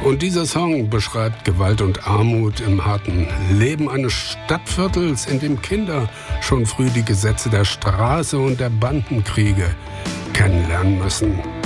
Und dieser Song beschreibt Gewalt und Armut im harten Leben eines Stadtviertels, in dem Kinder schon früh die Gesetze der Straße und der Bandenkriege kennenlernen müssen.